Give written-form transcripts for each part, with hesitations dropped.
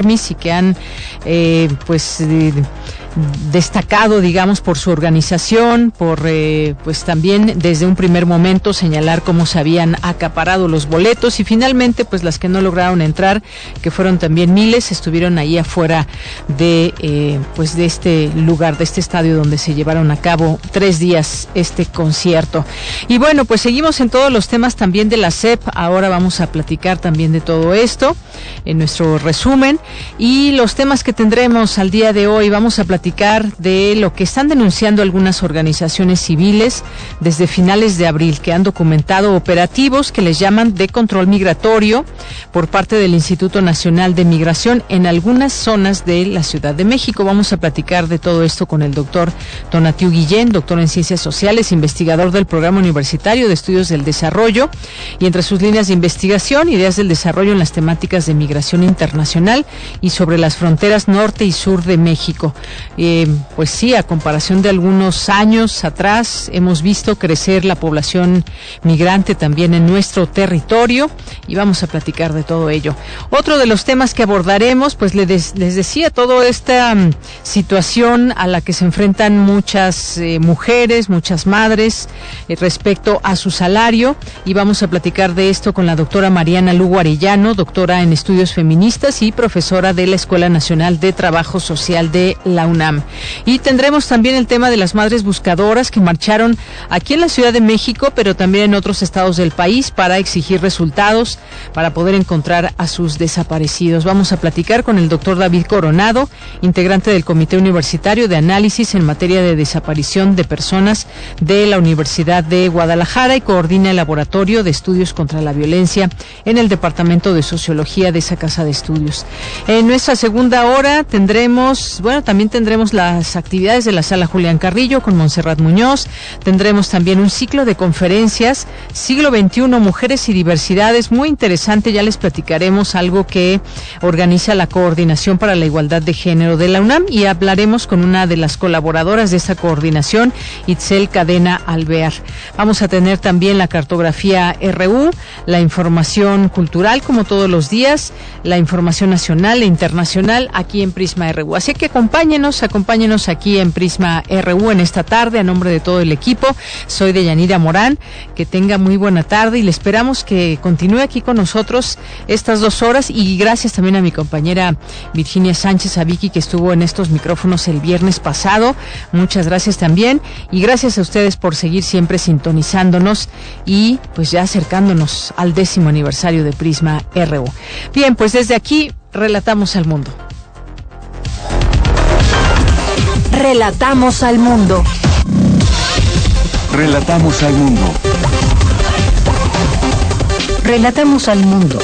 Permis y que han destacado, digamos, por su organización, por pues también desde un primer momento señalar cómo se habían acaparado los boletos, y finalmente pues las que no lograron entrar, que fueron también miles, estuvieron ahí afuera de pues de este lugar, de este estadio donde se llevaron a cabo 3 días este concierto. Y bueno, pues seguimos en todos los temas también de la SEP. Ahora vamos a platicar también de todo esto en nuestro resumen, y los temas que tendremos al día de hoy. Vamos a platicar de lo que están denunciando algunas organizaciones civiles desde finales de abril, que han documentado operativos que les llaman de control migratorio por parte del Instituto Nacional de Migración en algunas zonas de la Ciudad de México. Vamos a platicar de todo esto con el doctor Tonatiuh Guillén, doctor en Ciencias Sociales, investigador del Programa Universitario de Estudios del Desarrollo, y entre sus líneas de investigación, ideas del desarrollo en las temáticas de migración internacional y sobre las fronteras norte y sur de México. Pues sí, a comparación de algunos años atrás, hemos visto crecer la población migrante también en nuestro territorio, y vamos a platicar de todo ello. Otro de los temas que abordaremos, pues les decía, toda esta situación a la que se enfrentan muchas mujeres, muchas madres, respecto a su salario, y vamos a platicar de esto con la doctora Mariana Lugo Arellano, doctora en estudios feministas y profesora de la Escuela Nacional de Trabajo Social de la UNAM. Y tendremos también el tema de las madres buscadoras que marcharon aquí en la Ciudad de México, pero también en otros estados del país, para exigir resultados, para poder encontrar a sus desaparecidos. Vamos a platicar con el doctor David Coronado, integrante del Comité Universitario de Análisis en materia de desaparición de personas de la Universidad de Guadalajara, y coordina el Laboratorio de Estudios contra la Violencia en el Departamento de Sociología de esa casa de estudios. En nuestra segunda hora también tendremos las actividades de la Sala Julián Carrillo con Montserrat Muñoz. Tendremos también un ciclo de conferencias, Siglo XXI, Mujeres y Diversidades, muy interesante. Ya les platicaremos algo que organiza la Coordinación para la Igualdad de Género de la UNAM, y hablaremos con una de las colaboradoras de esta coordinación, Itzel Cadena Alvear. Vamos a tener también la cartografía RU, la información cultural como todos los días, la información nacional e internacional aquí en Prisma RU. Así que acompáñenos aquí en Prisma RU en esta tarde. A nombre de todo el equipo, soy Deyanira Morán. Que tenga muy buena tarde, y le esperamos que continúe aquí con nosotros estas 2 horas, y gracias también a mi compañera Virginia Sánchez, a Vicky, que estuvo en estos micrófonos el viernes pasado. Muchas gracias también, y gracias a ustedes por seguir siempre sintonizándonos y pues ya acercándonos al 10º aniversario de Prisma RU. Bien, pues desde aquí relatamos al mundo. Relatamos al mundo. Relatamos al mundo. Relatamos al mundo.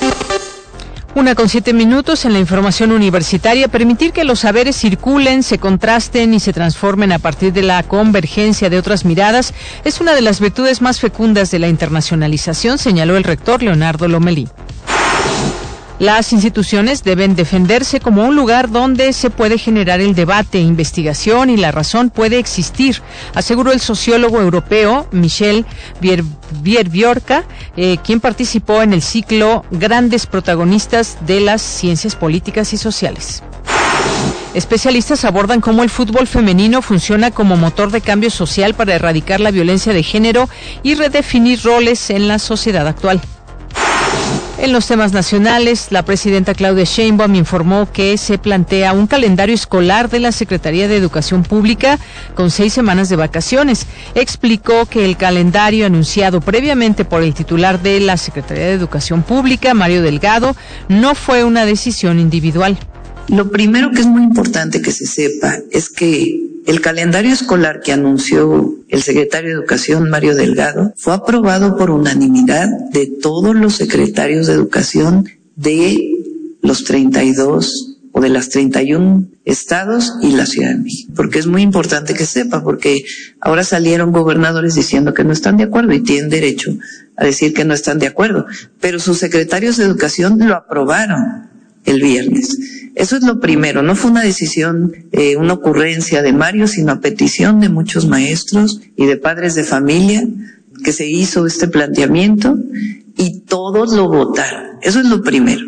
1:07 en la información universitaria. Permitir que los saberes circulen, se contrasten y se transformen a partir de la convergencia de otras miradas es una de las virtudes más fecundas de la internacionalización, señaló el rector Leonardo Lomelí. Las instituciones deben defenderse como un lugar donde se puede generar el debate, investigación, y la razón puede existir, aseguró el sociólogo europeo Michel Vierbiorka, quien participó en el ciclo Grandes Protagonistas de las Ciencias Políticas y Sociales. Especialistas abordan cómo el fútbol femenino funciona como motor de cambio social para erradicar la violencia de género y redefinir roles en la sociedad actual. En los temas nacionales, la presidenta Claudia Sheinbaum informó que se plantea un calendario escolar de la Secretaría de Educación Pública con 6 semanas de vacaciones. Explicó que el calendario anunciado previamente por el titular de la Secretaría de Educación Pública, Mario Delgado, no fue una decisión individual. Lo primero que es muy importante que se sepa es que el calendario escolar que anunció el secretario de Educación, Mario Delgado, fue aprobado por unanimidad de todos los secretarios de Educación de los 32 o de las 31 estados y la Ciudad de México. Porque es muy importante que sepa, porque ahora salieron gobernadores diciendo que no están de acuerdo, y tienen derecho a decir que no están de acuerdo, pero sus secretarios de Educación lo aprobaron el viernes. Eso es lo primero, no fue una decisión, una ocurrencia de Mario, sino a petición de muchos maestros y de padres de familia que se hizo este planteamiento, y todos lo votaron. Eso es lo primero.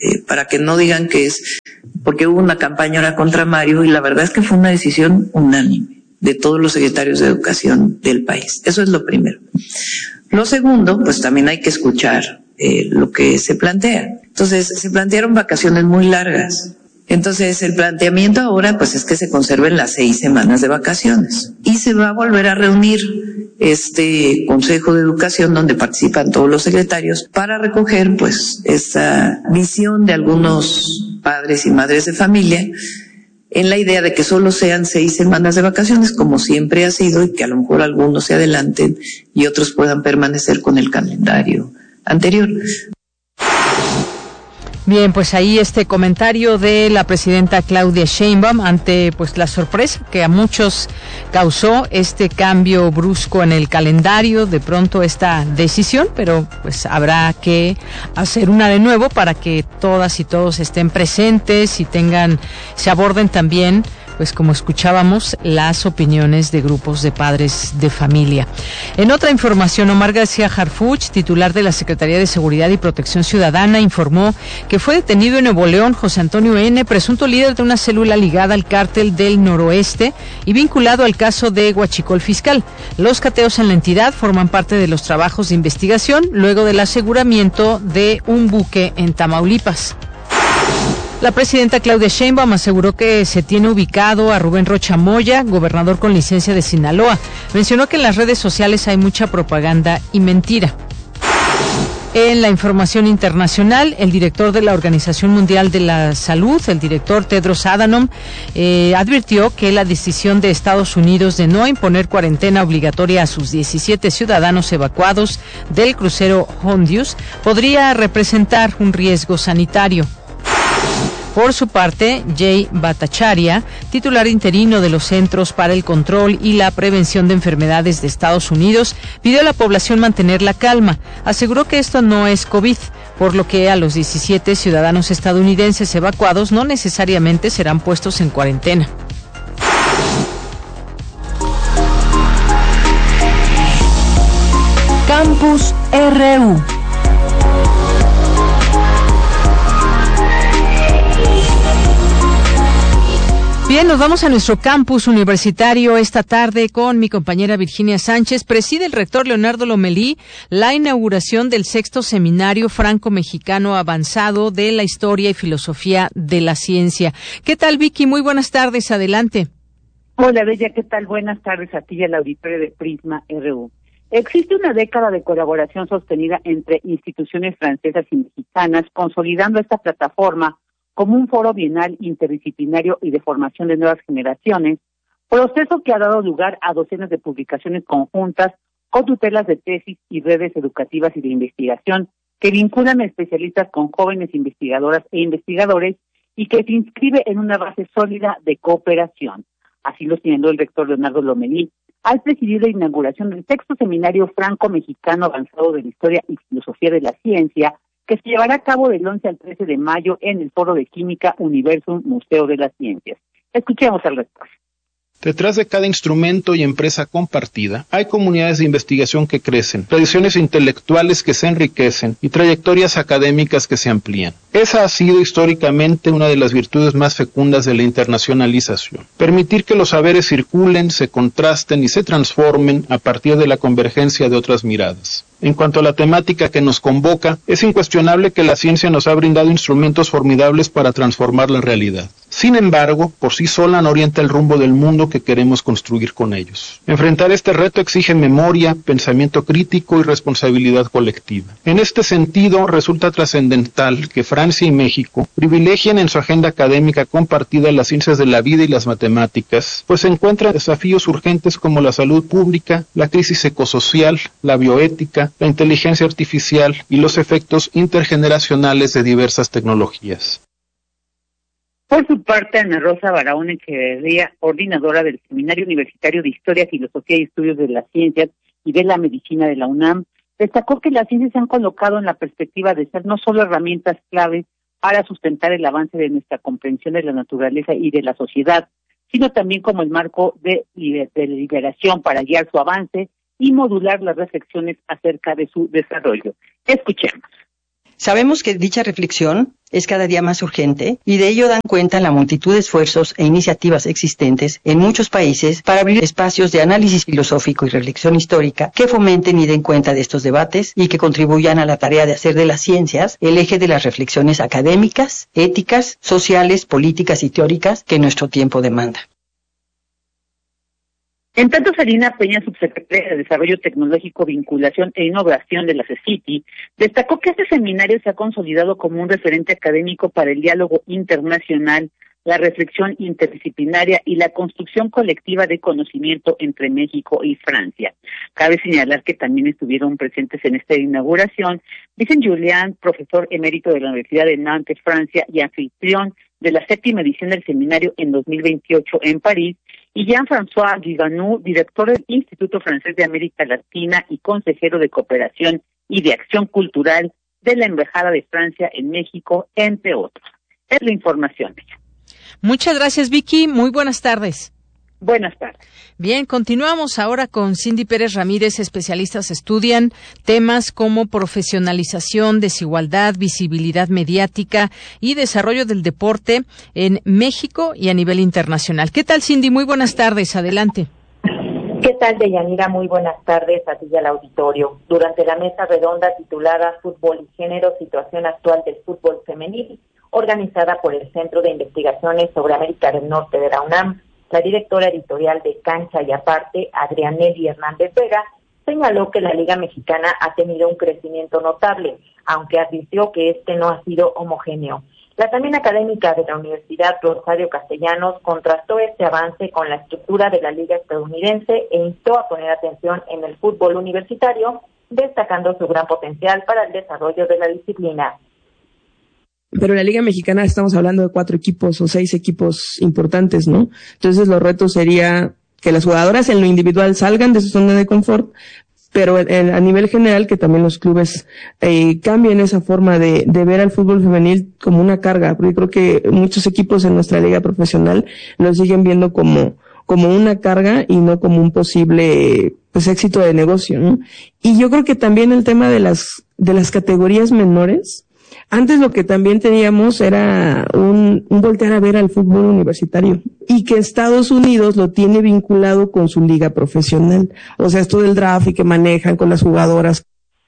para que no digan que es porque hubo una campaña ahora contra Mario, y la verdad es que fue una decisión unánime de todos los secretarios de educación del país. Eso es lo primero. Lo segundo, pues también hay que escuchar lo que se plantea. Entonces, se plantearon vacaciones muy largas. Entonces, el planteamiento ahora, pues, es que se conserven las 6 semanas de vacaciones. Y se va a volver a reunir este Consejo de Educación, donde participan todos los secretarios, para recoger, pues, esa visión de algunos padres y madres de familia, en la idea de que solo sean 6 semanas de vacaciones, como siempre ha sido, y que a lo mejor algunos se adelanten y otros puedan permanecer con el calendario anterior. Bien, pues ahí este comentario de la presidenta Claudia Sheinbaum ante pues la sorpresa que a muchos causó este cambio brusco en el calendario, de pronto esta decisión, pero pues habrá que hacer una de nuevo para que todas y todos estén presentes y se aborden también, pues como escuchábamos, las opiniones de grupos de padres de familia. En otra información, Omar García Harfuch, titular de la Secretaría de Seguridad y Protección Ciudadana, informó que fue detenido en Nuevo León José Antonio N., presunto líder de una célula ligada al cártel del Noroeste y vinculado al caso de Huachicol Fiscal. Los cateos en la entidad forman parte de los trabajos de investigación luego del aseguramiento de un buque en Tamaulipas. La presidenta Claudia Sheinbaum aseguró que se tiene ubicado a Rubén Rocha Moya, gobernador con licencia de Sinaloa. Mencionó que en las redes sociales hay mucha propaganda y mentira. En la información internacional, el director de la Organización Mundial de la Salud, el director Tedros Adhanom, advirtió que la decisión de Estados Unidos de no imponer cuarentena obligatoria a sus 17 ciudadanos evacuados del crucero Hondius podría representar un riesgo sanitario. Por su parte, Jay Bhattacharya, titular interino de los Centros para el Control y la Prevención de Enfermedades de Estados Unidos, pidió a la población mantener la calma. Aseguró que esto no es COVID, por lo que a los 17 ciudadanos estadounidenses evacuados no necesariamente serán puestos en cuarentena. Campus RU. Bien, nos vamos a nuestro campus universitario esta tarde con mi compañera Virginia Sánchez. Preside el rector Leonardo Lomelí la inauguración del 6º Seminario Franco-Mexicano Avanzado de la Historia y Filosofía de la Ciencia. ¿Qué tal, Vicky? Muy buenas tardes, adelante. Hola, Bella, ¿qué tal? Buenas tardes a ti y al auditorio de Prisma RU. Existe una década de colaboración sostenida entre instituciones francesas y mexicanas, consolidando esta plataforma como un foro bienal interdisciplinario y de formación de nuevas generaciones, proceso que ha dado lugar a docenas de publicaciones conjuntas con tutelas de tesis y redes educativas y de investigación que vinculan a especialistas con jóvenes investigadoras e investigadores y que se inscribe en una base sólida de cooperación. Así lo señaló el rector Leonardo Lomelí al presidir la inauguración del 6º Seminario Franco-Mexicano Avanzado de la Historia y Filosofía de la Ciencia, que se llevará a cabo del 11 al 13 de mayo en el Foro de Química Universum Museo de las Ciencias. Escuchemos al rector. Detrás de cada instrumento y empresa compartida, hay comunidades de investigación que crecen, tradiciones intelectuales que se enriquecen y trayectorias académicas que se amplían. Esa ha sido históricamente una de las virtudes más fecundas de la internacionalización. Permitir que los saberes circulen, se contrasten y se transformen a partir de la convergencia de otras miradas. En cuanto a la temática que nos convoca, es incuestionable que la ciencia nos ha brindado instrumentos formidables para transformar la realidad. Sin embargo, por sí sola no orienta el rumbo del mundo que queremos construir con ellos. Enfrentar este reto exige memoria, pensamiento crítico y responsabilidad colectiva. En este sentido, resulta trascendental que Francia y México privilegien en su agenda académica compartida las ciencias de la vida y las matemáticas, pues se encuentran desafíos urgentes como la salud pública, la crisis ecosocial, la bioética, la inteligencia artificial y los efectos intergeneracionales de diversas tecnologías. Por su parte, Ana Rosa Barahona Echeverría, coordinadora del Seminario Universitario de Historia, Filosofía y Estudios de las Ciencias y de la Medicina de la UNAM, destacó que las ciencias se han colocado en la perspectiva de ser no solo herramientas clave para sustentar el avance de nuestra comprensión de la naturaleza y de la sociedad, sino también como el marco de liberación para guiar su avance y modular las reflexiones acerca de su desarrollo. Escuchemos. Sabemos que dicha reflexión es cada día más urgente y de ello dan cuenta la multitud de esfuerzos e iniciativas existentes en muchos países para abrir espacios de análisis filosófico y reflexión histórica que fomenten y den cuenta de estos debates y que contribuyan a la tarea de hacer de las ciencias el eje de las reflexiones académicas, éticas, sociales, políticas y teóricas que nuestro tiempo demanda. En tanto, Sarina Peña, subsecretaria de Desarrollo Tecnológico, Vinculación e Innovación de la CECITI, destacó que este seminario se ha consolidado como un referente académico para el diálogo internacional, la reflexión interdisciplinaria y la construcción colectiva de conocimiento entre México y Francia. Cabe señalar que también estuvieron presentes en esta inauguración Vicent Julián, profesor emérito de la Universidad de Nantes, Francia, y anfitrión de la 7ª edición del seminario en 2028 en París, y Jean-François Guiganou, director del Instituto Francés de América Latina y consejero de Cooperación y de Acción Cultural de la Embajada de Francia en México, entre otros. Es la información. Muchas gracias, Vicky. Muy buenas tardes. Buenas tardes. Bien, continuamos ahora con Cindy Pérez Ramírez. Especialistas estudian temas como profesionalización, desigualdad, visibilidad mediática y desarrollo del deporte en México y a nivel internacional. ¿Qué tal, Cindy? Muy buenas tardes. Adelante. ¿Qué tal, Deyanira? Muy buenas tardes a ti y al auditorio. Durante la mesa redonda titulada Fútbol y Género, Situación Actual del Fútbol Femenil, organizada por el Centro de Investigaciones sobre América del Norte de la UNAM, la directora editorial de Cancha y Aparte, Adrianelli Hernández Vega, señaló que la Liga Mexicana ha tenido un crecimiento notable, aunque advirtió que este no ha sido homogéneo. La también académica de la Universidad Rosario Castellanos contrastó este avance con la estructura de la Liga estadounidense e instó a poner atención en el fútbol universitario, destacando su gran potencial para el desarrollo de la disciplina. Pero en la Liga Mexicana estamos hablando de 4 equipos o 6 equipos importantes, ¿no? Entonces los retos sería que las jugadoras en lo individual salgan de su zona de confort, pero a nivel general que también los clubes cambien esa forma de ver al fútbol femenil como una carga, porque creo que muchos equipos en nuestra liga profesional lo siguen viendo como una carga y no como un posible éxito de negocio, ¿no? Y yo creo que también el tema de las categorías menores. Antes lo que también teníamos era un voltear a ver al fútbol universitario y que Estados Unidos lo tiene vinculado con su liga profesional. O sea, esto del draft y que manejan con las jugadoras.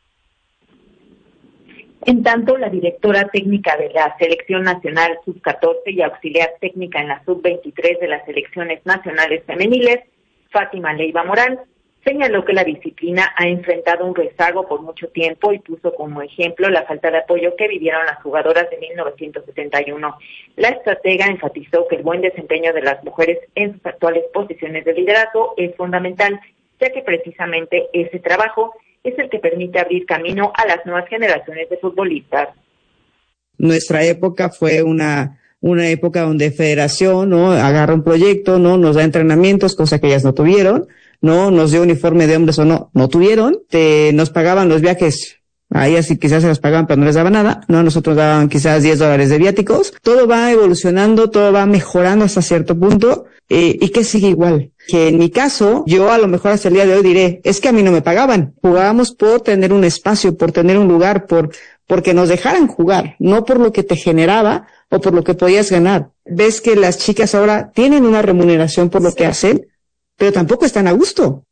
En tanto, la directora técnica de la Selección Nacional Sub-14 y auxiliar técnica en la Sub-23 de las Selecciones Nacionales Femeniles, Fátima Leiva Morán, señaló que la disciplina ha enfrentado un rezago por mucho tiempo y puso como ejemplo la falta de apoyo que vivieron las jugadoras de 1971. La estratega enfatizó que el buen desempeño de las mujeres en sus actuales posiciones de liderazgo es fundamental, ya que precisamente ese trabajo es el que permite abrir camino a las nuevas generaciones de futbolistas. Nuestra época fue una época donde Federación, ¿no?, agarra un proyecto, ¿no?, nos da entrenamientos, cosa que ellas no tuvieron, no nos dio uniforme de hombres o no tuvieron, nos pagaban los viajes, a ellas sí quizás se los pagaban pero no les daba nada, no, a nosotros daban quizás $10 de viáticos. Todo va evolucionando, todo va mejorando hasta cierto punto, y que sigue igual. Que en mi caso, yo a lo mejor hasta el día de hoy diré, es que a mí no me pagaban, jugábamos por tener un espacio, por tener un lugar, porque nos dejaran jugar, no por lo que te generaba o por lo que podías ganar. Ves que las chicas ahora tienen una remuneración por lo que hacen, pero tampoco están a gusto.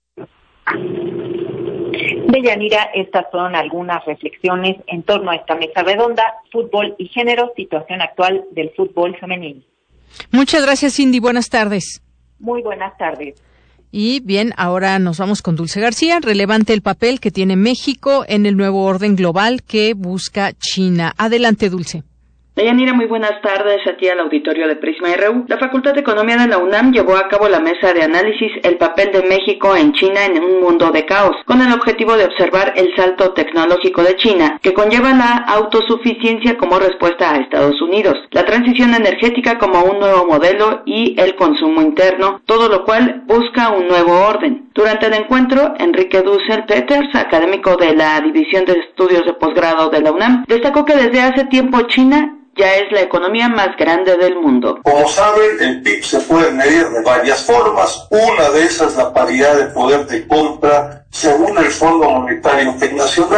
Deyanira, estas son algunas reflexiones en torno a esta mesa redonda, fútbol y género, situación actual del fútbol femenino. Muchas gracias, Cindy. Buenas tardes. Muy buenas tardes. Y bien, ahora nos vamos con Dulce García. Relevante el papel que tiene México en el nuevo orden global que busca China. Adelante, Dulce. Deyanira, muy buenas tardes a ti al auditorio de Prisma RU. La Facultad de Economía de la UNAM llevó a cabo la mesa de análisis El papel de México en China en un mundo de caos, con el objetivo de observar el salto tecnológico de China, que conlleva la autosuficiencia como respuesta a Estados Unidos, la transición energética como un nuevo modelo y el consumo interno, todo lo cual busca un nuevo orden. Durante el encuentro, Enrique Dussel-Peters, académico de la División de Estudios de Posgrado de la UNAM, destacó que desde hace tiempo China ya es la economía más grande del mundo. Como saben, el PIB se puede medir de varias formas. Una de esas es la paridad de poder de compra según el Fondo Monetario Internacional,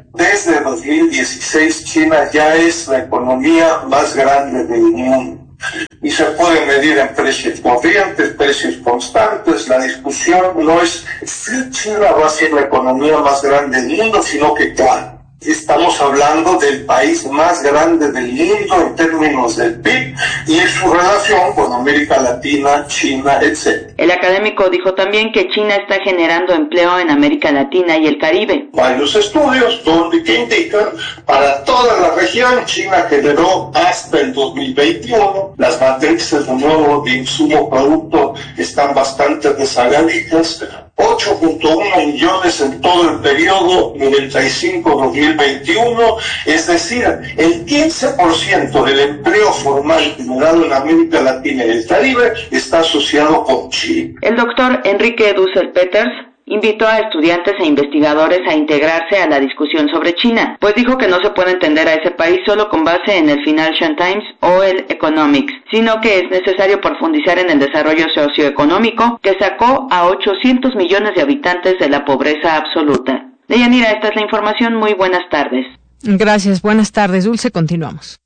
Desde 2016 China ya es la economía más grande del mundo. Y se puede medir en precios corrientes, precios constantes. La discusión no es si China va a ser la economía más grande del mundo, sino que cuál. Estamos hablando del país más grande del mundo en términos del PIB y en su relación con América Latina, China, etc. El académico dijo también que China está generando empleo en América Latina y el Caribe. Varios estudios que indican para toda la región China generó hasta el 2021. Las matrices de nuevo de insumo producto están bastante rezagaditas. 8.1 millones en todo el periodo 95-2021, es decir, el 15% del empleo formal generado en América Latina y el Caribe está asociado con China. El doctor Enrique Dussel-Peters invitó a estudiantes e investigadores a integrarse a la discusión sobre China, pues dijo que no se puede entender a ese país solo con base en el Financial Times o el Economics, sino que es necesario profundizar en el desarrollo socioeconómico que sacó a 800 millones de habitantes de la pobreza absoluta. Deyanira, esta es la información. Muy buenas tardes. Gracias, buenas tardes, Dulce. Continuamos.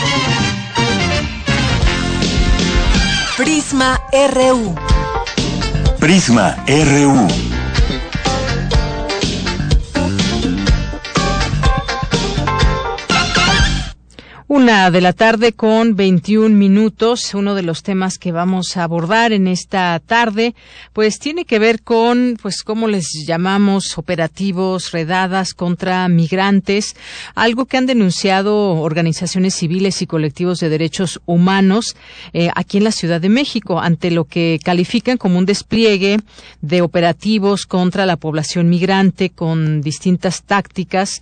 Prisma RU. Prisma RU. 1:00 p.m. con 21 minutos. Uno de los temas que vamos a abordar en esta tarde, pues tiene que ver con, pues, ¿cómo les llamamos? Operativos, redadas contra migrantes, algo que han denunciado organizaciones civiles y colectivos de derechos humanos aquí en la Ciudad de México, ante lo que califican como un despliegue de operativos contra la población migrante con distintas tácticas.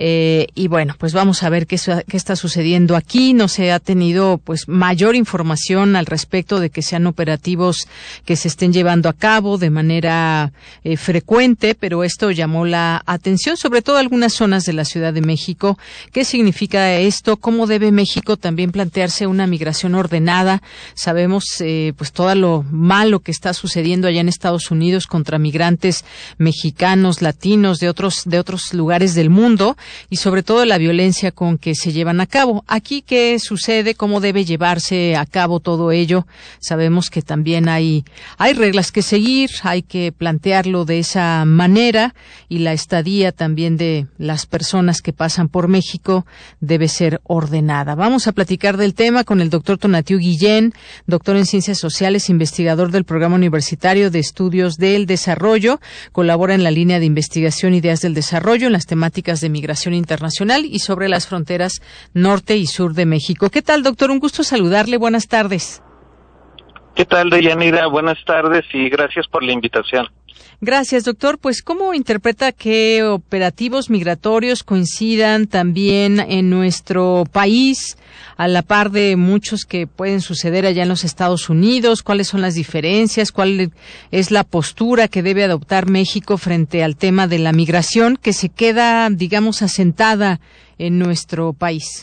Y bueno, pues vamos a ver qué está sucediendo aquí. No se ha tenido pues mayor información al respecto de que sean operativos que se estén llevando a cabo de manera frecuente, pero esto llamó la atención, sobre todo algunas zonas de la Ciudad de México. ¿Qué significa esto? ¿Cómo debe México también plantearse una migración ordenada? Sabemos pues todo lo malo que está sucediendo allá en Estados Unidos contra migrantes mexicanos, latinos, de otros lugares del mundo, y sobre todo la violencia con que se llevan a cabo. Aquí, ¿qué sucede? ¿Cómo debe llevarse a cabo todo ello? Sabemos que también hay reglas que seguir, hay que plantearlo de esa manera, y la estadía también de las personas que pasan por México debe ser ordenada. Vamos a platicar del tema con el doctor Tonatiuh Guillén, doctor en Ciencias Sociales, investigador del Programa Universitario de Estudios del Desarrollo, colabora en la línea de investigación Ideas del Desarrollo en las temáticas de migración internacional y sobre las fronteras norte y sur de México. ¿Qué tal, doctor? Un gusto saludarle. Buenas tardes. ¿Qué tal, Deyanira? Buenas tardes y gracias por la invitación. Gracias, doctor. Pues, ¿cómo interpreta que operativos migratorios coincidan también en nuestro país, a la par de muchos que pueden suceder allá en los Estados Unidos? ¿Cuáles son las diferencias? ¿Cuál es la postura que debe adoptar México frente al tema de la migración que se queda, digamos, asentada en nuestro país?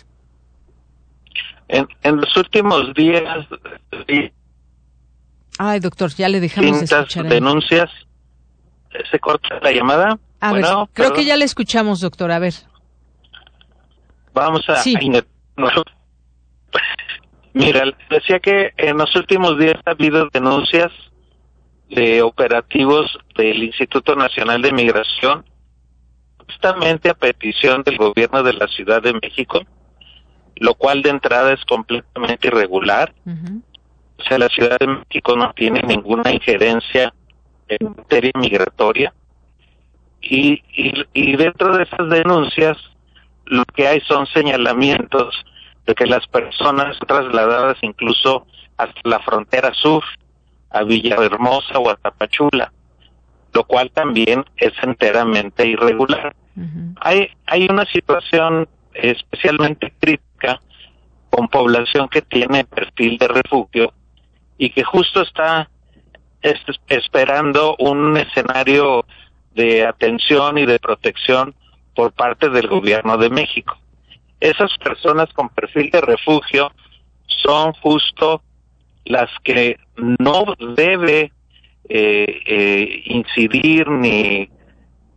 En los últimos días... Ay, doctor, ya le dejamos de escuchar. Denuncias. ¿Se corta la llamada? A ver, creo que ya le escuchamos, doctor. A ver. Vamos a... Sí. Mira, decía que en los últimos días ha habido denuncias de operativos del Instituto Nacional de Migración, justamente a petición del gobierno de la Ciudad de México, lo cual de entrada es completamente irregular. Uh-huh. O sea, la Ciudad de México no tiene ninguna injerencia en materia migratoria, y dentro de esas denuncias lo que hay son señalamientos de que las personas son trasladadas incluso hasta la frontera sur, a Villahermosa o a Tapachula, lo cual también es enteramente irregular. Uh-huh. Hay una situación especialmente crítica con población que tiene perfil de refugio y que justo está esperando un escenario de atención y de protección por parte del gobierno de México. Esas personas con perfil de refugio son justo las que no debe incidir ni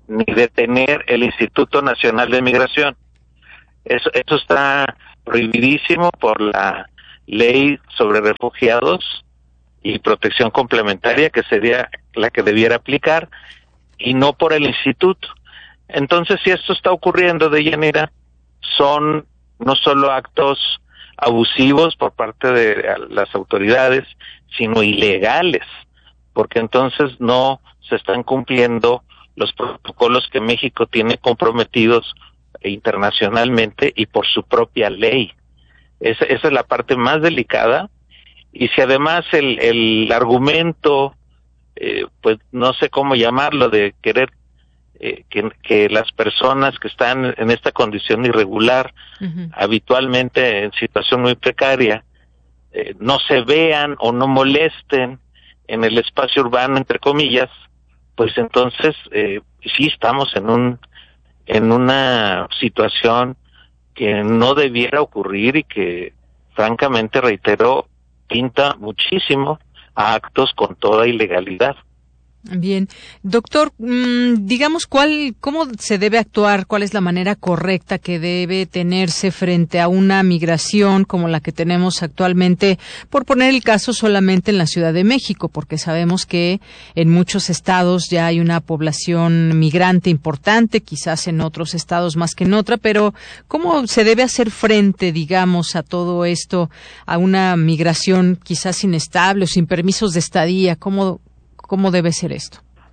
ni detener el Instituto Nacional de Migración. Eso está prohibidísimo por la Ley sobre Refugiados y Protección Complementaria, que sería la que debiera aplicar, y no por el instituto. Entonces, si esto está ocurriendo, Deyanira, son no solo actos abusivos por parte de las autoridades, sino ilegales, porque entonces no se están cumpliendo los protocolos que México tiene comprometidos internacionalmente y por su propia ley. Esa es la parte más delicada. Y si además el argumento, pues no sé cómo llamarlo, de querer que las personas que están en esta condición irregular, habitualmente en situación muy precaria, no se vean o no molesten en el espacio urbano, entre comillas, pues entonces sí estamos en una situación que no debiera ocurrir y que, francamente, reitero, pinta muchísimo a actos con toda ilegalidad. Bien, doctor, digamos cómo se debe actuar, cuál es la manera correcta que debe tenerse frente a una migración como la que tenemos actualmente, por poner el caso solamente en la Ciudad de México, porque sabemos que en muchos estados ya hay una población migrante importante, quizás en otros estados más que en otra, pero ¿cómo se debe hacer frente, digamos, a todo esto, a una migración quizás inestable o sin permisos de estadía? ¿Cómo debe ser esto?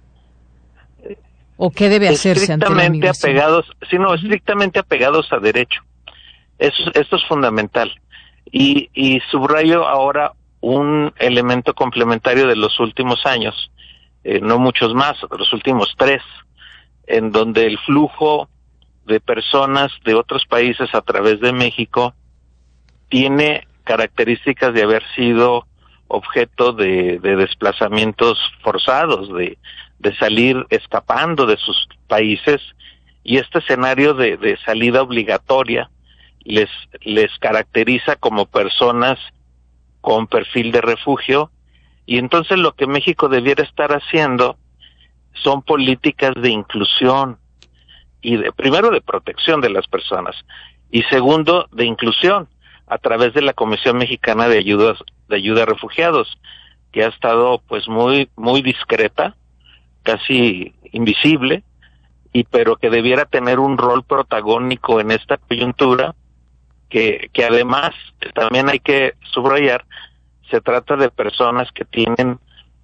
¿O qué debe hacerse ante la migración? Estrictamente apegados a derecho. Esto es fundamental. Y subrayo ahora un elemento complementario de los últimos años, no muchos más, de los últimos 3, en donde el flujo de personas de otros países a través de México tiene características de haber sido objeto de desplazamientos forzados, de salir escapando de sus países, y este escenario de salida obligatoria les caracteriza como personas con perfil de refugio, y entonces lo que México debiera estar haciendo son políticas de inclusión, y primero de protección de las personas, y segundo de inclusión, a través de la Comisión Mexicana de Ayuda a Refugiados, que ha estado pues muy discreta, casi invisible, pero que debiera tener un rol protagónico en esta coyuntura, que además también hay que subrayar, se trata de personas que tienen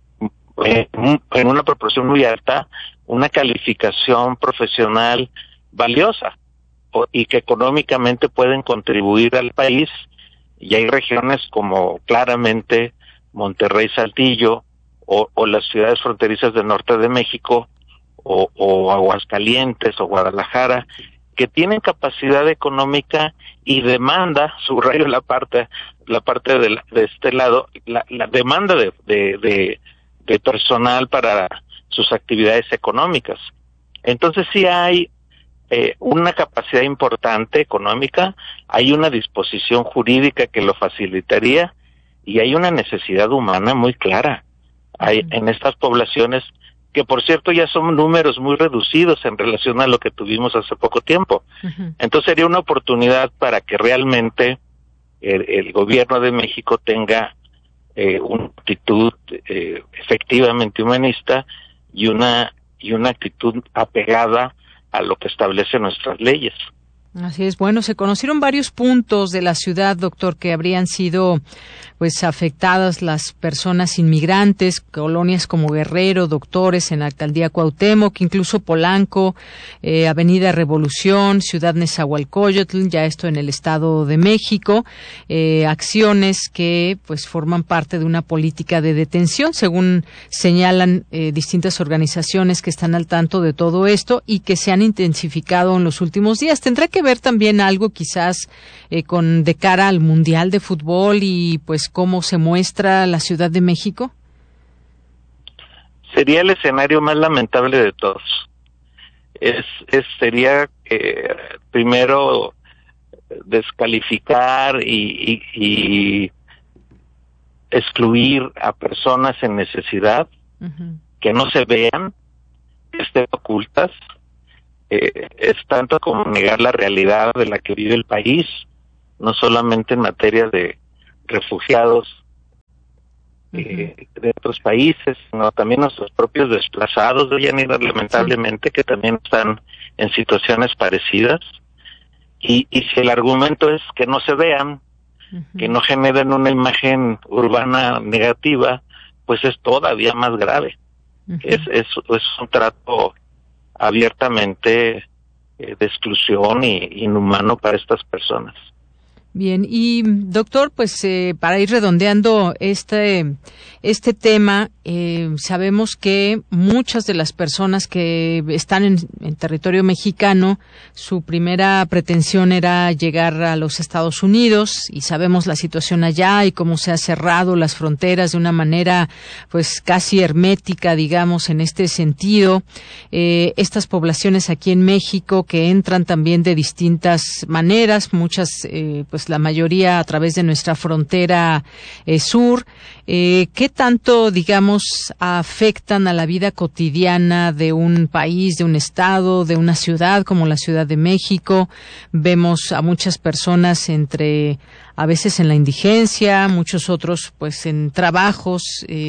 en una proporción muy alta una calificación profesional valiosa, y que económicamente pueden contribuir al país, y hay regiones como claramente Monterrey, Saltillo, o las ciudades fronterizas del norte de México, o Aguascalientes, o Guadalajara, que tienen capacidad económica y demanda, subrayo la parte de este lado, la demanda de personal para sus actividades económicas. Entonces sí hay una capacidad importante económica, hay una disposición jurídica que lo facilitaría, y hay una necesidad humana muy clara. Hay en estas poblaciones, que por cierto ya son números muy reducidos en relación a lo que tuvimos hace poco tiempo. Entonces sería una oportunidad para que realmente el gobierno de México tenga una actitud efectivamente humanista y una actitud apegada a lo que establecen nuestras leyes. Así es. Bueno, se conocieron varios puntos de la ciudad, doctor, que habrían sido pues afectadas las personas inmigrantes, colonias como Guerrero, Doctores, en la alcaldía Cuauhtémoc, incluso Polanco, Avenida Revolución, Ciudad Nezahualcóyotl, ya esto en el Estado de México, acciones que pues forman parte de una política de detención, según señalan distintas organizaciones que están al tanto de todo esto y que se han intensificado en los últimos días. ¿Tendrá que ver también algo quizás de cara al Mundial de Fútbol y pues cómo se muestra la Ciudad de México? Sería el escenario más lamentable de todos. Sería primero descalificar y excluir a personas en necesidad, que no se vean, que estén ocultas, es tanto como negar la realidad de la que vive el país, no solamente en materia de refugiados de otros países, sino también nuestros propios desplazados de Yanira, lamentablemente, que también están en situaciones parecidas. Y si el argumento es que no se vean, que no generen una imagen urbana negativa, pues es todavía más grave. Es un trato abiertamente de exclusión y inhumano para estas personas. Bien, y doctor, pues para ir redondeando este tema, sabemos que muchas de las personas que están en territorio mexicano, su primera pretensión era llegar a los Estados Unidos, y sabemos la situación allá y cómo se ha cerrado las fronteras de una manera pues casi hermética, digamos, en este sentido. Estas poblaciones aquí en México que entran también de distintas maneras, muchas pues la mayoría a través de nuestra frontera sur, ¿qué tanto, digamos, afectan a la vida cotidiana de un país, de un estado, de una ciudad como la Ciudad de México? Vemos a muchas personas a veces en la indigencia, muchos otros pues en trabajos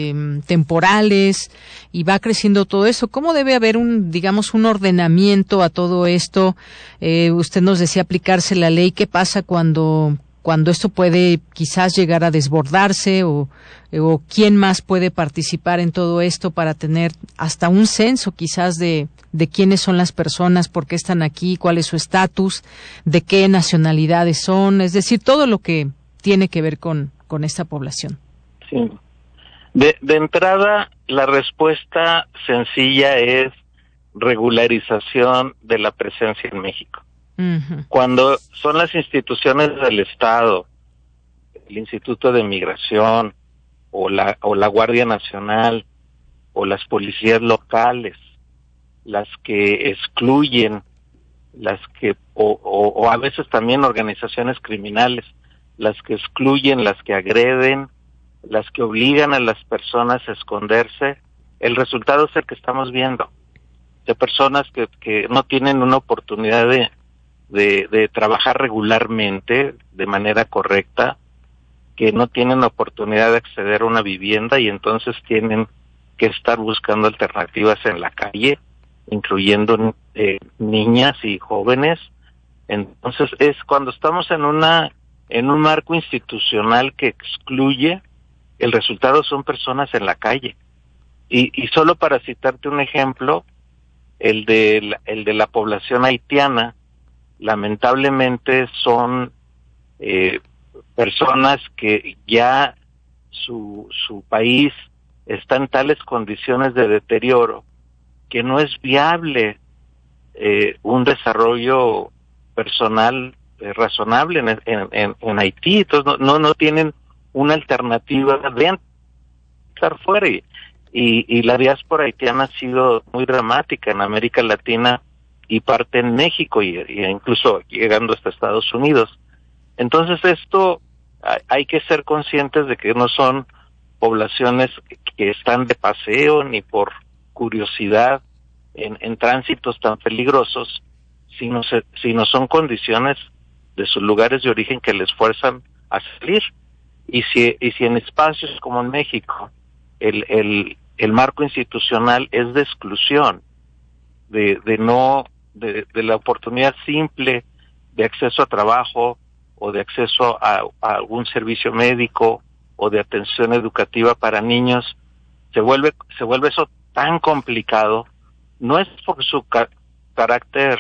temporales, y va creciendo todo eso. ¿Cómo debe haber un ordenamiento a todo esto? Usted nos decía aplicarse la ley. ¿Qué pasa cuando esto puede quizás llegar a desbordarse, o quién más puede participar en todo esto para tener hasta un censo quizás de quiénes son las personas, por qué están aquí, cuál es su estatus, de qué nacionalidades son, es decir, todo lo que tiene que ver con esta población? Sí. De entrada, la respuesta sencilla es regularización de la presencia en México. Cuando son las instituciones del Estado, el Instituto de Migración o la Guardia Nacional o las policías locales las que excluyen, las que o a veces también organizaciones criminales, las que excluyen, las que agreden, las que obligan a las personas a esconderse, el resultado es el que estamos viendo, de personas que no tienen una oportunidad de trabajar regularmente, de manera correcta, que no tienen oportunidad de acceder a una vivienda y entonces tienen que estar buscando alternativas en la calle, incluyendo niñas y jóvenes. Entonces es cuando estamos en un marco institucional que excluye, el resultado son personas en la calle. Y solo para citarte un ejemplo, el de la población haitiana, lamentablemente son personas que ya su país está en tales condiciones de deterioro que no es viable un desarrollo personal razonable en Haití. Entonces no tienen una alternativa de estar fuera, y la diáspora haitiana ha sido muy dramática en América Latina y parte en México y incluso llegando hasta Estados Unidos. Entonces esto hay que ser conscientes de que no son poblaciones que están de paseo ni por curiosidad en tránsitos tan peligrosos, sino son condiciones de sus lugares de origen que les fuerzan a salir. Y si en espacios como en México el marco institucional es de exclusión, de la oportunidad simple de acceso a trabajo o de acceso a algún servicio médico o de atención educativa para niños, se vuelve eso tan complicado. No es por su carácter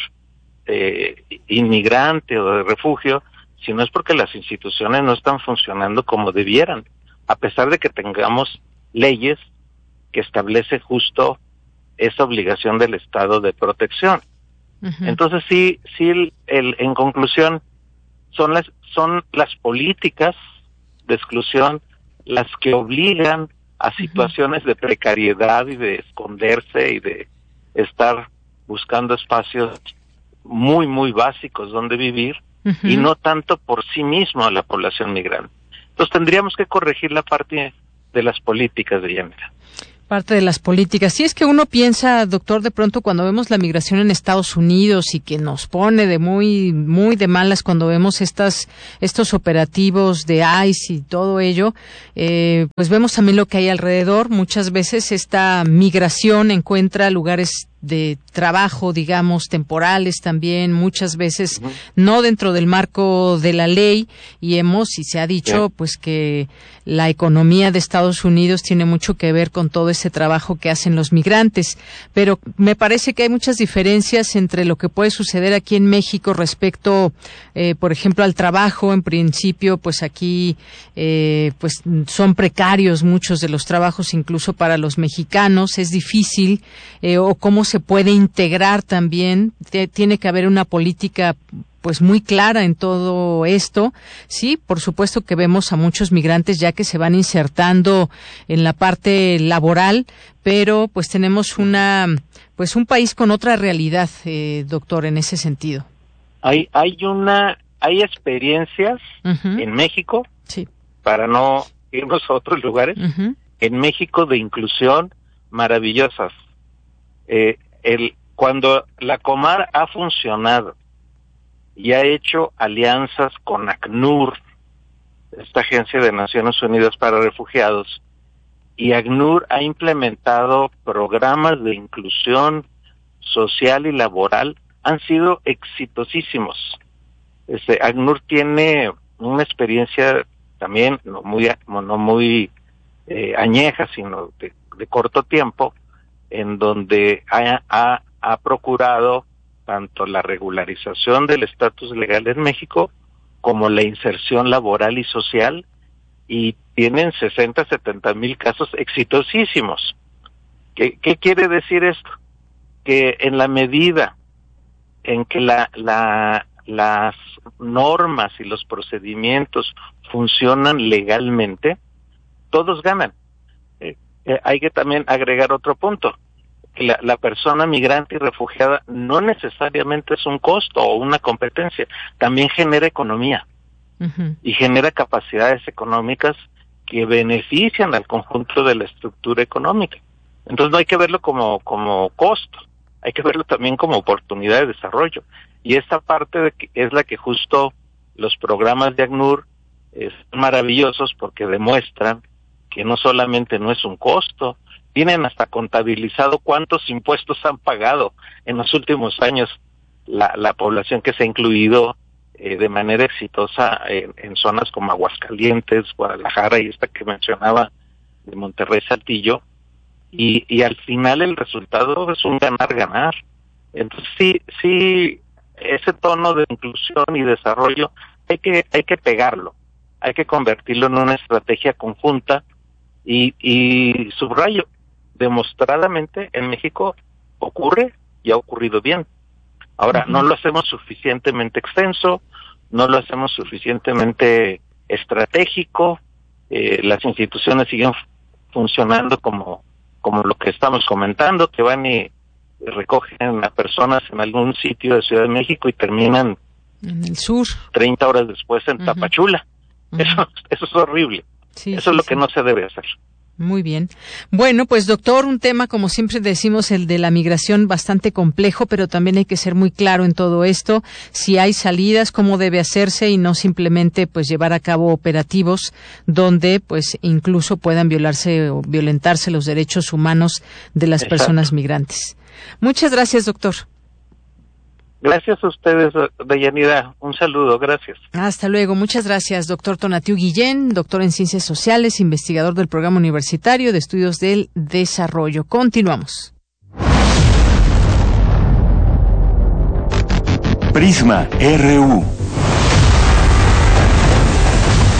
inmigrante o de refugio, sino es porque las instituciones no están funcionando como debieran, a pesar de que tengamos leyes que establecen justo esa obligación del Estado de protección. Entonces sí, en conclusión, son las políticas de exclusión las que obligan a situaciones de precariedad y de esconderse y de estar buscando espacios muy, muy básicos donde vivir, y no tanto por sí mismo a la población migrante. Entonces tendríamos que corregir la parte de las políticas de Yanira. Parte de las políticas. Sí, es que uno piensa, doctor, de pronto cuando vemos la migración en Estados Unidos y que nos pone de muy de malas cuando vemos estos operativos de ICE y todo ello, pues vemos también lo que hay alrededor. Muchas veces esta migración encuentra lugares de trabajo, digamos, temporales también, muchas veces no dentro del marco de la ley, y se ha dicho pues que la economía de Estados Unidos tiene mucho que ver con todo ese trabajo que hacen los migrantes, pero me parece que hay muchas diferencias entre lo que puede suceder aquí en México respecto, por ejemplo, al trabajo. En principio, pues aquí pues son precarios muchos de los trabajos, incluso para los mexicanos, es difícil, o cómo se puede integrar también, tiene que haber una política pues muy clara en todo esto. Sí, por supuesto que vemos a muchos migrantes ya que se van insertando en la parte laboral, pero pues tenemos un país con otra realidad, doctor, en ese sentido. Hay experiencias en México, para no irnos a otros lugares, en México de inclusión maravillosas. Cuando la Comar ha funcionado y ha hecho alianzas con ACNUR, esta agencia de Naciones Unidas para Refugiados, y ACNUR ha implementado programas de inclusión social y laboral, han sido exitosísimos. ACNUR tiene una experiencia también no muy añeja, sino de corto tiempo, en donde ha procurado tanto la regularización del estatus legal en México como la inserción laboral y social, y tienen 60-70 mil casos exitosísimos. ¿Qué quiere decir esto? Que en la medida en que las normas y los procedimientos funcionan legalmente, todos ganan. Hay que también agregar otro punto, que la persona migrante y refugiada no necesariamente es un costo o una competencia, también genera economía y genera capacidades económicas que benefician al conjunto de la estructura económica. Entonces no hay que verlo como costo, hay que verlo también como oportunidad de desarrollo. Y esta parte es la que justo los programas de ACNUR son maravillosos, porque demuestran que no solamente no es un costo, tienen hasta contabilizado cuántos impuestos han pagado en los últimos años la población que se ha incluido de manera exitosa en zonas como Aguascalientes, Guadalajara y esta que mencionaba de Monterrey, Saltillo, y al final el resultado es un ganar-ganar. Entonces sí, ese tono de inclusión y desarrollo hay que pegarlo, hay que convertirlo en una estrategia conjunta. Y subrayo, demostradamente en México ocurre y ha ocurrido bien. Ahora, no lo hacemos suficientemente extenso, no lo hacemos suficientemente estratégico, las instituciones siguen funcionando como lo que estamos comentando, que van y recogen a personas en algún sitio de Ciudad de México y terminan en el sur 30 horas después en Tapachula. Eso es horrible. Eso es lo que no se debe hacer. Muy bien. Bueno, pues doctor, un tema, como siempre decimos, el de la migración, bastante complejo, pero también hay que ser muy claro en todo esto, si hay salidas, cómo debe hacerse, y no simplemente pues llevar a cabo operativos donde pues incluso puedan violarse o violentarse los derechos humanos de las personas migrantes. Muchas gracias, doctor. Gracias a ustedes, Deyanira. Un saludo, gracias. Hasta luego. Muchas gracias, doctor Tonatiuh Guillén, doctor en Ciencias Sociales, investigador del Programa Universitario de Estudios del Desarrollo. Continuamos. Prisma RU.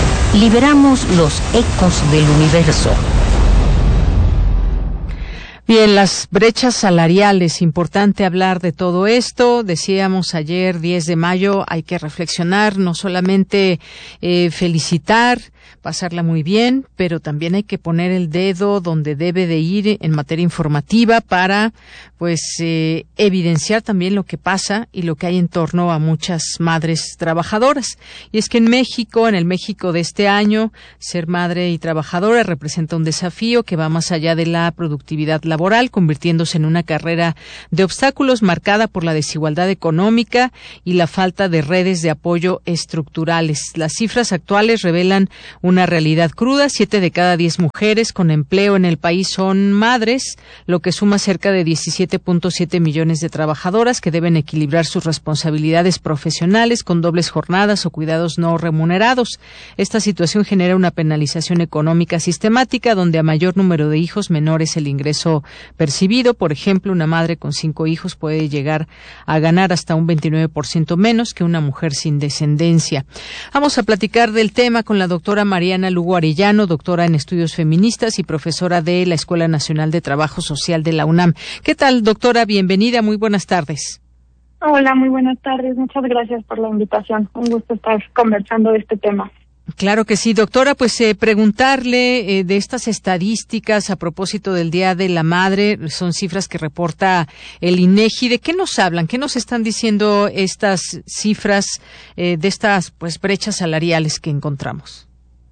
Liberamos los ecos del universo. Bien, las brechas salariales, importante hablar de todo esto. Decíamos ayer, 10 de mayo, hay que reflexionar, no solamente felicitar, pasarla muy bien, pero también hay que poner el dedo donde debe de ir en materia informativa para, evidenciar también lo que pasa y lo que hay en torno a muchas madres trabajadoras. Y es que en México, en el México de este año, ser madre y trabajadora representa un desafío que va más allá de la productividad laboral, convirtiéndose en una carrera de obstáculos marcada por la desigualdad económica y la falta de redes de apoyo estructurales. Las cifras actuales revelan una realidad cruda. 7 de cada 10 mujeres con empleo en el país son madres, lo que suma cerca de 17.7 millones de trabajadoras que deben equilibrar sus responsabilidades profesionales con dobles jornadas o cuidados no remunerados. Esta situación genera una penalización económica sistemática donde a mayor número de hijos, menor es el ingreso percibido. Por ejemplo, una madre con 5 hijos puede llegar a ganar hasta un 29% menos que una mujer sin descendencia. Vamos a platicar del tema con la doctora Mariana Lugo Arellano, doctora en estudios feministas y profesora de la Escuela Nacional de Trabajo Social de la UNAM. ¿Qué tal, doctora? Bienvenida, muy buenas tardes. Hola, muy buenas tardes. Muchas gracias por la invitación. Un gusto estar conversando de este tema. Claro que sí, doctora. Preguntarle de estas estadísticas a propósito del Día de la Madre, son cifras que reporta el INEGI. ¿De qué nos hablan? ¿Qué nos están diciendo estas cifras de estas brechas salariales que encontramos?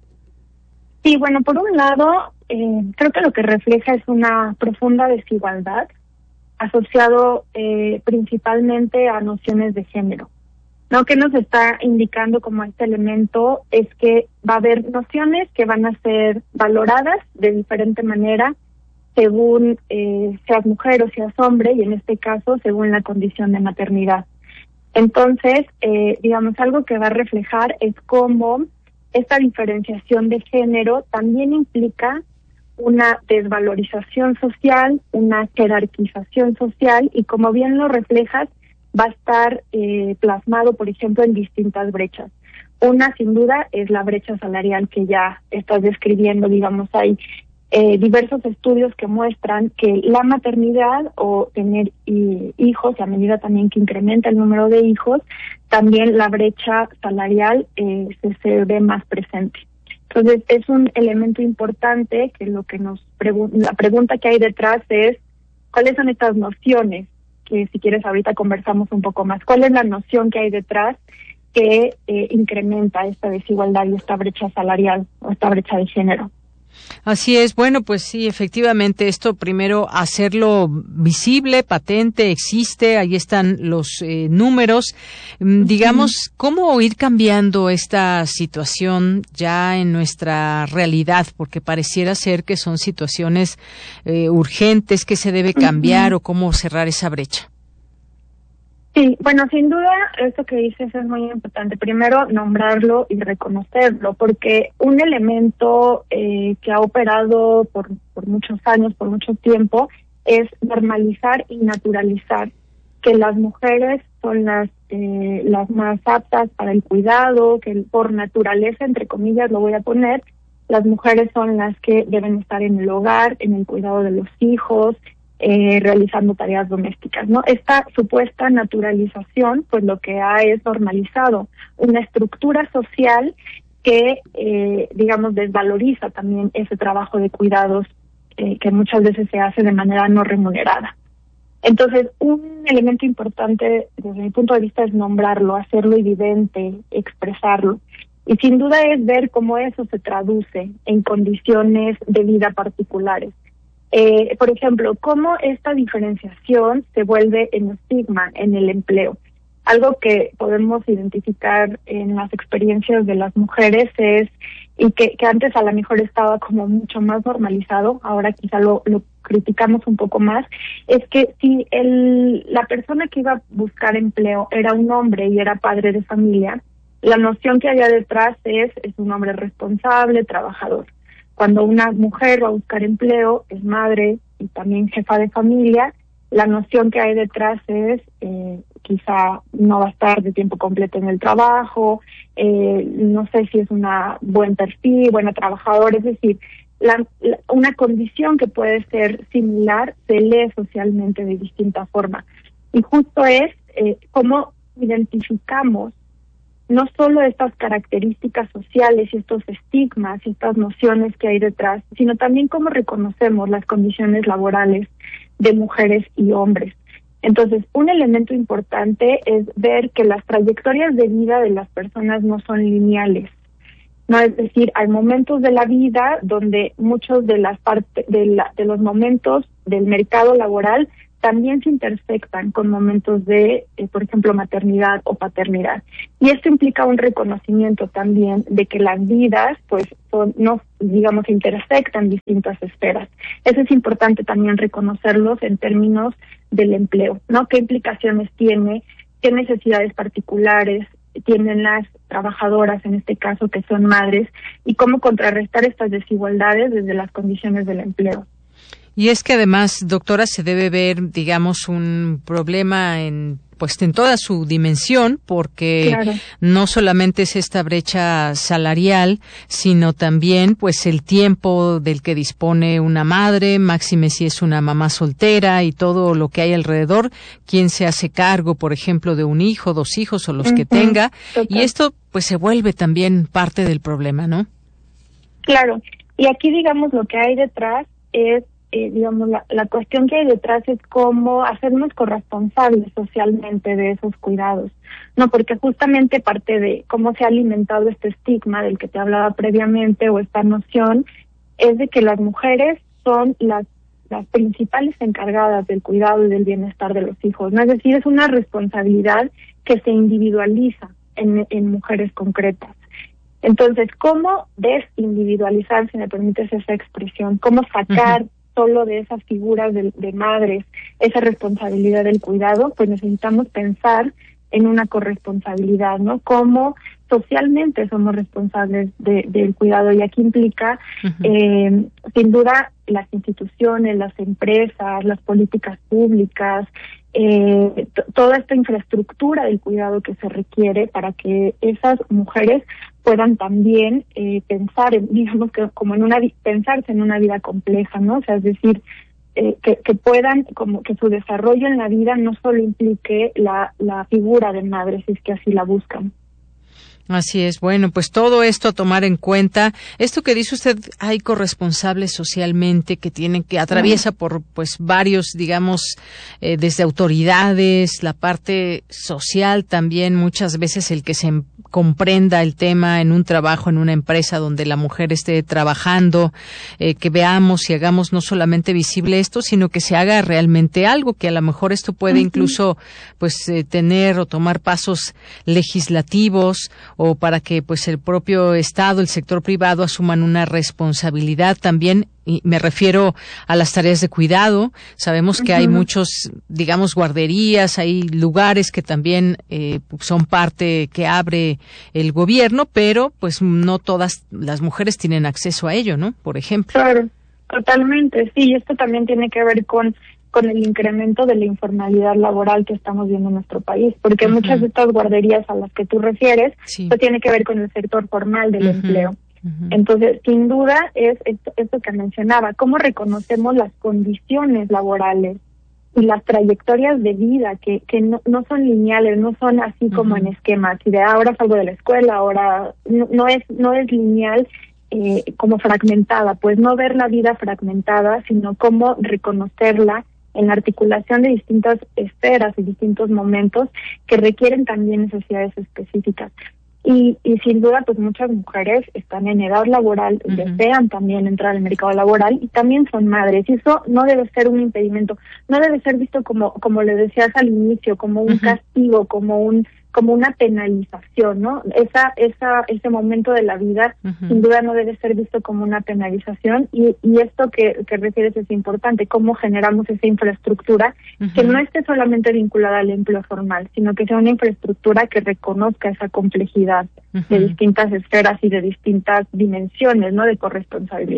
Sí, bueno, por un lado, creo que lo que refleja es una profunda desigualdad asociado principalmente a nociones de género. Lo que nos está indicando como este elemento es que va a haber nociones que van a ser valoradas de diferente manera según seas mujer o seas hombre, y en este caso según la condición de maternidad. Entonces, algo que va a reflejar es cómo esta diferenciación de género también implica una desvalorización social, una jerarquización social, y como bien lo reflejas, va a estar plasmado, por ejemplo, en distintas brechas. Una, sin duda, es la brecha salarial que ya estás describiendo. Hay diversos estudios que muestran que la maternidad o tener hijos, y a medida también que incrementa el número de hijos, también la brecha salarial se ve más presente. Entonces, es un elemento importante que lo que la pregunta que hay detrás es, ¿cuáles son estas nociones? Que si quieres ahorita conversamos un poco más. ¿Cuál es la noción que hay detrás que incrementa esta desigualdad y esta brecha salarial o esta brecha de género? Así es. Bueno, pues sí, efectivamente, esto primero hacerlo visible, patente, existe, ahí están los números. Digamos, ¿cómo ir cambiando esta situación ya en nuestra realidad? Porque pareciera ser que son situaciones urgentes, que se debe cambiar o cómo cerrar esa brecha. Sí, bueno, sin duda, esto que dices es muy importante. Primero, nombrarlo y reconocerlo, porque un elemento que ha operado por muchos años, por mucho tiempo, es normalizar y naturalizar que las mujeres son las más aptas para el cuidado, que por naturaleza, entre comillas, lo voy a poner, las mujeres son las que deben estar en el hogar, en el cuidado de los hijos, realizando tareas domésticas, ¿no? Esta supuesta naturalización, pues lo que ha es normalizado una estructura social que, desvaloriza también ese trabajo de cuidados que muchas veces se hace de manera no remunerada. Entonces, un elemento importante desde mi punto de vista es nombrarlo, hacerlo evidente, expresarlo. Y sin duda es ver cómo eso se traduce en condiciones de vida particulares. Por ejemplo, cómo esta diferenciación se vuelve en estigma en el empleo. Algo que podemos identificar en las experiencias de las mujeres es, y que antes a lo mejor estaba como mucho más normalizado, ahora quizá lo criticamos un poco más, es que si la persona que iba a buscar empleo era un hombre y era padre de familia, la noción que había detrás es un hombre responsable, trabajador. Cuando una mujer va a buscar empleo, es madre y también jefa de familia, la noción que hay detrás es quizá no va a estar de tiempo completo en el trabajo, no sé si es una buen perfil, buena trabajadora, es decir, una condición que puede ser similar se lee socialmente de distinta forma. Y justo es cómo identificamos no solo estas características sociales y estos estigmas y estas nociones que hay detrás, sino también cómo reconocemos las condiciones laborales de mujeres y hombres. Entonces, un elemento importante es ver que las trayectorias de vida de las personas no son lineales. No, es decir, hay momentos de la vida donde muchos de las de los momentos del mercado laboral también se intersectan con momentos de, por ejemplo, maternidad o paternidad. Y esto implica un reconocimiento también de que las vidas, pues, intersectan distintas esferas. Eso es importante también reconocerlos en términos del empleo, ¿no? ¿Qué implicaciones tiene? ¿Qué necesidades particulares tienen las trabajadoras, en este caso, que son madres? Y cómo contrarrestar estas desigualdades desde las condiciones del empleo. Y es que además, doctora, se debe ver, digamos, un problema en toda su dimensión, porque claro, no solamente es esta brecha salarial, sino también pues el tiempo del que dispone una madre, máxime si es una mamá soltera, y todo lo que hay alrededor, quién se hace cargo, por ejemplo, de un hijo, 2 hijos o los que tenga, total. Y esto pues se vuelve también parte del problema, ¿no? Claro, y aquí digamos lo que hay detrás es la cuestión que hay detrás es cómo hacernos corresponsables socialmente de esos cuidados, no, porque justamente parte de cómo se ha alimentado este estigma del que te hablaba previamente, o esta noción, es de que las mujeres son las principales encargadas del cuidado y del bienestar de los hijos, ¿no? Es decir, es una responsabilidad que se individualiza en mujeres concretas. Entonces, ¿cómo desindividualizar, si me permites esa expresión? ¿Cómo sacar solo de esas figuras de madres esa responsabilidad del cuidado? Pues necesitamos pensar en una corresponsabilidad, ¿no? Cómo socialmente somos responsables del cuidado, y aquí implica, sin duda, las instituciones, las empresas, las políticas públicas, toda esta infraestructura del cuidado que se requiere para que esas mujeres puedan también pensar, digamos que como pensarse en una vida compleja, ¿no? O sea, es decir, que puedan, como que su desarrollo en la vida no solo implique la figura de madre, si es que así la buscan. Así es. Bueno, pues todo esto a tomar en cuenta. Esto que dice usted, hay corresponsables socialmente que atraviesa por varios, digamos, desde autoridades, la parte social también, muchas veces el que se comprenda el tema en un trabajo, en una empresa donde la mujer esté trabajando, que veamos y hagamos no solamente visible esto, sino que se haga realmente algo, que a lo mejor esto puede incluso tener o tomar pasos legislativos, o para que el propio Estado, el sector privado asuman una responsabilidad también, y me refiero a las tareas de cuidado. Sabemos que hay muchos, digamos, guarderías, hay lugares que también son parte que abre el gobierno, pero no todas las mujeres tienen acceso a ello, ¿no? Por ejemplo. Claro, totalmente, sí, esto también tiene que ver con el incremento de la informalidad laboral que estamos viendo en nuestro país, porque muchas de estas guarderías a las que tú refieres, esto tiene que ver con el sector formal del empleo. Entonces, sin duda, es esto que mencionaba, cómo reconocemos las condiciones laborales y las trayectorias de vida que no son lineales, no son así como en esquemas, y de ahora salgo de la escuela, ahora no es lineal, como fragmentada, pues no ver la vida fragmentada, sino cómo reconocerla en la articulación de distintas esferas y distintos momentos que requieren también necesidades específicas. Y sin duda, muchas mujeres están en edad laboral, desean también entrar al mercado laboral y también son madres. Y eso no debe ser un impedimento, no debe ser visto como le decías al inicio, como un castigo, como una penalización, ¿no? Ese momento de la vida, sin duda, no debe ser visto como una penalización, y esto que refieres es importante, cómo generamos esa infraestructura que no esté solamente vinculada al empleo formal, sino que sea una infraestructura que reconozca esa complejidad de distintas esferas y de distintas dimensiones, ¿no?, de corresponsabilidad.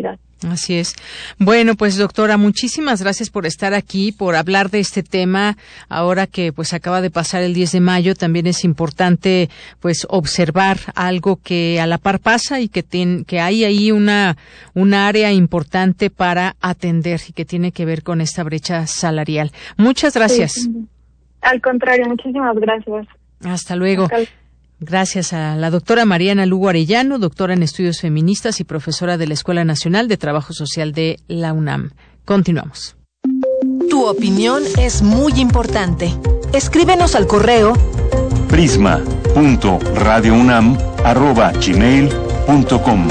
Así es. Bueno, pues doctora, muchísimas gracias por estar aquí, por hablar de este tema. Ahora que pues acaba de pasar el 10 de mayo, también es importante pues observar algo que a la par pasa y que hay ahí una área importante para atender y que tiene que ver con esta brecha salarial. Muchas gracias. Sí. Al contrario, muchísimas gracias. Hasta luego. Gracias a la doctora Mariana Lugo Arellano, doctora en estudios feministas y profesora de la Escuela Nacional de Trabajo Social de la UNAM. Continuamos. Tu opinión es muy importante. Escríbenos al correo prisma.radiounam@gmail.com.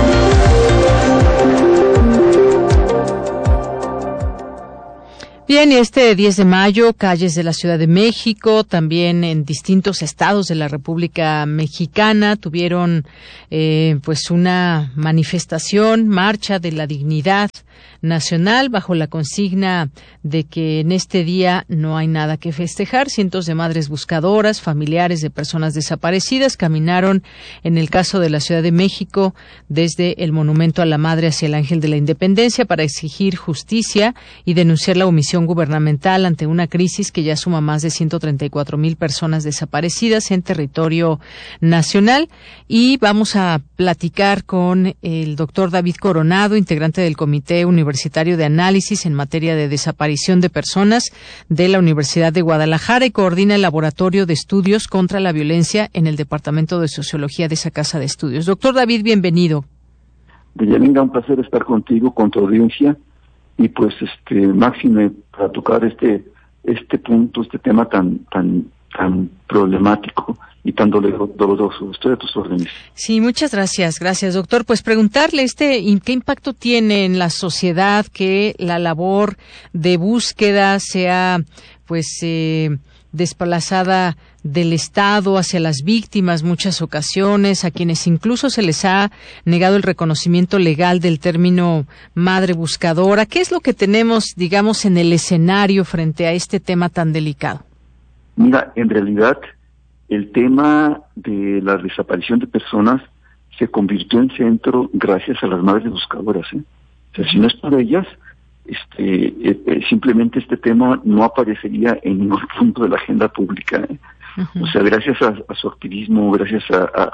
Bien, y este 10 de mayo, calles de la Ciudad de México, también en distintos estados de la República Mexicana, tuvieron pues una manifestación, marcha de la dignidad nacional, bajo la consigna de que en este día no hay nada que festejar. Cientos de madres buscadoras, familiares de personas desaparecidas, caminaron, en el caso de la Ciudad de México, desde el Monumento a la Madre hacia el Ángel de la Independencia para exigir justicia y denunciar la omisión gubernamental ante una crisis que ya suma más de 134,000 personas desaparecidas en territorio nacional. Y vamos a platicar con el doctor David Coronado, integrante del Comité Universitario de Análisis en materia de desaparición de personas de la Universidad de Guadalajara y coordina el Laboratorio de Estudios contra la Violencia en el Departamento de Sociología de esa Casa de Estudios. Doctor David, bienvenido. Deyanira, un placer estar contigo, con tu audiencia, y pues máxime para tocar este punto, este tema tan problemático y tan doloroso. Estoy a tus órdenes. Sí, muchas gracias. Gracias, doctor. Pues preguntarle ¿qué impacto tiene en la sociedad que la labor de búsqueda sea desplazada del Estado hacia las víctimas muchas ocasiones, a quienes incluso se les ha negado el reconocimiento legal del término madre buscadora? ¿Qué es lo que tenemos, digamos, en el escenario frente a este tema tan delicado? Mira, en realidad el tema de la desaparición de personas se convirtió en centro gracias a las madres buscadoras, ¿eh? O sea, si no es por ellas, simplemente este tema no aparecería en ningún punto de la agenda pública, ¿eh? O sea, gracias a su activismo, gracias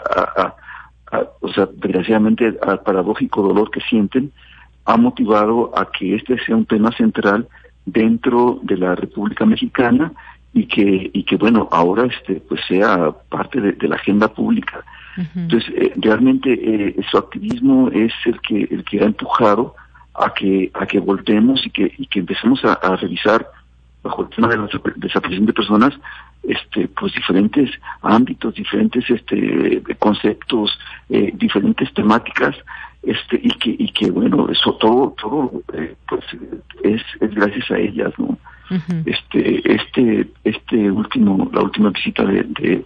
o sea, desgraciadamente al paradójico dolor que sienten, ha motivado a que este sea un tema central dentro de la República Mexicana y que bueno, ahora pues sea parte de la agenda pública. Entonces, realmente su activismo es el que ha empujado a que voltemos y que empecemos a revisar bajo el tema de la desaparición de personas pues diferentes ámbitos, diferentes conceptos, diferentes temáticas, y que bueno, eso todo pues es gracias a ellas, ¿no? La última visita de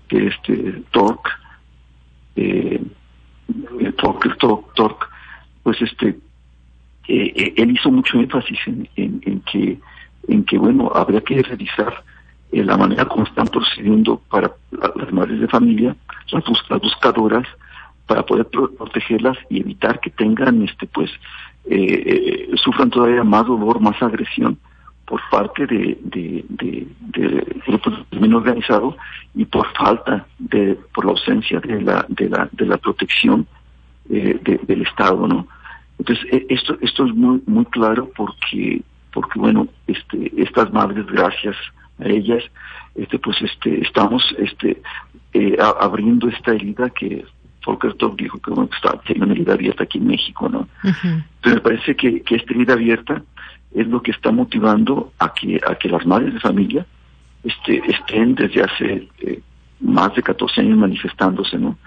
Tork, pues él hizo mucho énfasis en que bueno, habría que revisar la manera como están procediendo para las madres de familia, las buscadoras, para poder protegerlas y evitar que tengan sufran todavía más dolor, más agresión por parte de grupos del crimen organizado y por la ausencia de la protección del Estado, ¿no? Entonces esto es muy muy claro porque bueno, estas madres, gracias a ellas, pues estamos abriendo esta herida que Volker Turk dijo que bueno, tiene una herida abierta aquí en México, ¿no? Entonces me parece que esta herida abierta es lo que está motivando a que las madres de familia estén desde hace más de 14 años manifestándose, ¿no?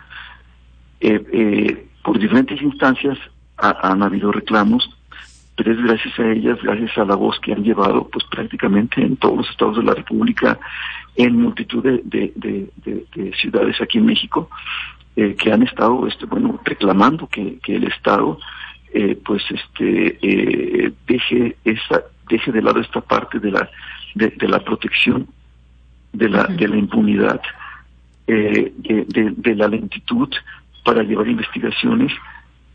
Por diferentes instancias han habido reclamos, pero es gracias a ellas, gracias a la voz que han llevado, pues prácticamente en todos los estados de la República, en multitud de ciudades aquí en México, que han estado reclamando que el Estado deje de lado esta parte de la protección de la impunidad, de la lentitud para llevar investigaciones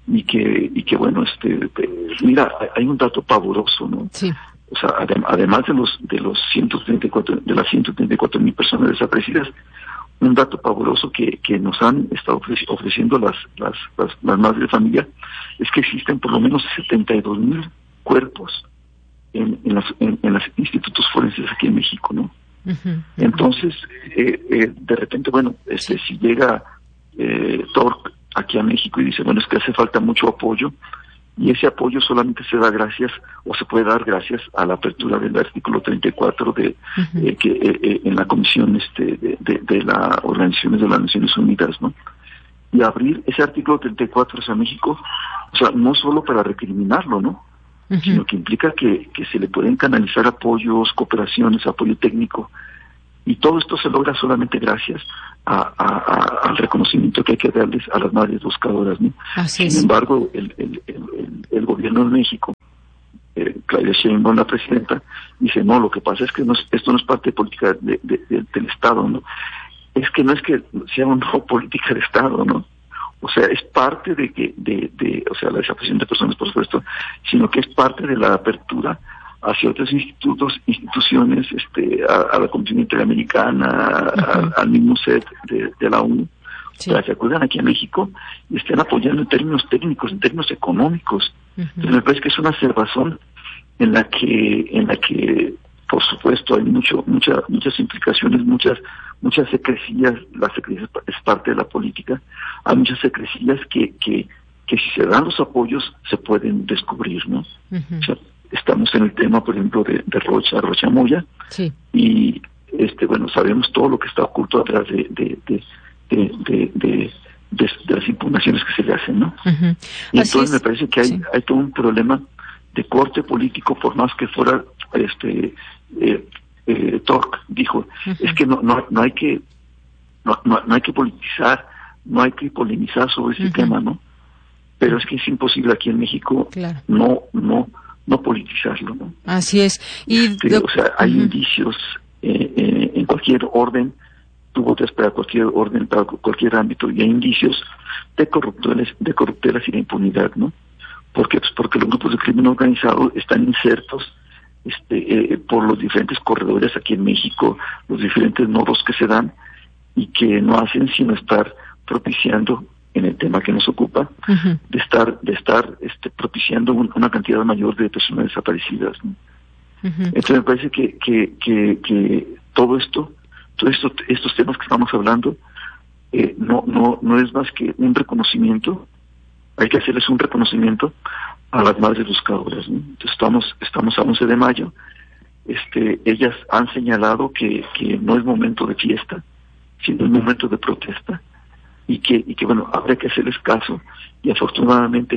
y que bueno, mira, hay un dato pavoroso, ¿no? Sí. O sea, además de las 134,000 personas desaparecidas, un dato pavoroso que nos han estado ofreciendo las madres de familia es que existen por lo menos 72,000 cuerpos en los institutos forenses aquí en México, ¿no? Entonces, de repente, bueno, si llega Tork aquí a México y dice, bueno, es que hace falta mucho apoyo, y ese apoyo solamente se da gracias, o se puede dar gracias a la apertura del artículo 34 en la comisión de las Organizaciones de las Naciones Unidas, ¿no? Y abrir ese artículo 34 hacia México, o sea, no solo para recriminarlo, ¿no? Sino que implica que se le pueden canalizar apoyos, cooperaciones, apoyo técnico, y todo esto se logra solamente gracias al reconocimiento que hay que darles a las madres buscadoras, ¿no? Sin embargo, el gobierno de México, Claudia Sheinbaum, la presidenta, dice, no, lo que pasa es que esto no es parte de política del Estado, ¿no? Es que no es que sea una política de Estado, ¿no? O sea, es parte o sea, la desaparición de personas, por supuesto, sino que es parte de la apertura hacia otros instituciones, a la Comisión Interamericana, al mismo set de la ONU, para que acudan aquí a México y estén apoyando en términos técnicos, en términos económicos. Entonces me parece que es una cerrazón en la que por supuesto hay muchas implicaciones, muchas secrecías. La secrecía es parte de la política. Hay muchas secrecías que si se dan los apoyos se pueden descubrir, ¿no? O sea, estamos en el tema, por ejemplo, de Rocha Moya, y bueno, sabemos todo lo que está oculto atrás de las impugnaciones que se le hacen, ¿no? Y entonces me parece que hay todo un problema de corte político, por más que fuera Tork dijo, es que no hay que politizar, no hay que polemizar sobre ese tema, ¿no? Pero es que es imposible aquí en México no politizarlo, ¿no? Así es. Y o sea, hay indicios en cualquier orden, tú votas para cualquier orden, para cualquier ámbito, y hay indicios de corruptelas y de impunidad, ¿no? ¿Por qué? Pues porque los grupos de crimen organizado están insertos por los diferentes corredores aquí en México, los diferentes nodos que se dan, y que no hacen sino estar propiciando, en el tema que nos ocupa, de estar propiciando una cantidad mayor de personas desaparecidas, ¿no? Entonces me parece que estos temas que estamos hablando no es más que un reconocimiento. Hay que hacerles un reconocimiento a las madres buscadoras, ¿no? Entonces estamos a 11 de mayo. Ellas han señalado que no es momento de fiesta, sino es momento de protesta, y que bueno, habrá que hacerles caso, y afortunadamente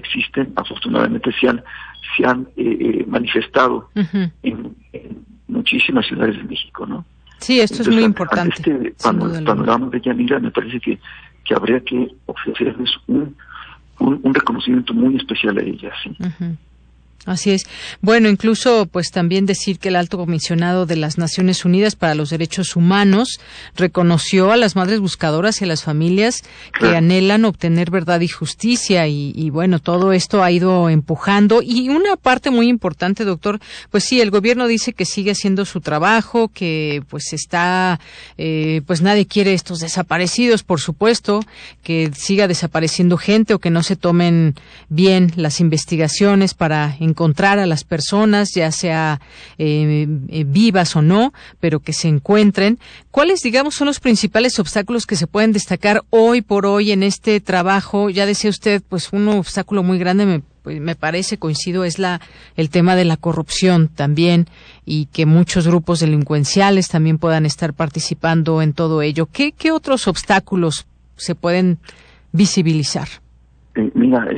se han manifestado en muchísimas ciudades de México, ¿no? Sí, esto es muy importante. Ante panorama de Yanira, me parece que habría que ofrecerles un reconocimiento muy especial a ellas, ¿sí? Así es. Bueno, incluso pues también decir que el Alto Comisionado de las Naciones Unidas para los Derechos Humanos reconoció a las madres buscadoras y a las familias que anhelan obtener verdad y justicia, y bueno, todo esto ha ido empujando. Y una parte muy importante, doctor, pues sí, el gobierno dice que sigue haciendo su trabajo, que pues está, pues nadie quiere estos desaparecidos, por supuesto, que siga desapareciendo gente o que no se tomen bien las investigaciones para encontrar a las personas, ya sea vivas o no, pero que se encuentren. ¿Cuáles, digamos, son los principales obstáculos que se pueden destacar hoy por hoy en este trabajo? Ya decía usted, pues un obstáculo muy grande, me parece, coincido, es el tema de la corrupción también, y que muchos grupos delincuenciales también puedan estar participando en todo ello. ¿Qué otros obstáculos se pueden visibilizar? Mira,